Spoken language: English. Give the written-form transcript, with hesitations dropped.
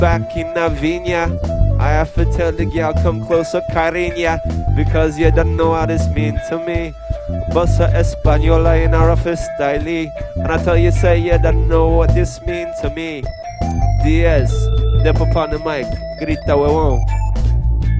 back in Navinia. I have to tell the girl come closer, Cariña, because you don't know what this mean to me. Bossa Española in a rough style, and I tell you, say you don't know what this mean to me. Diaz, step up on the mic, grita huevón.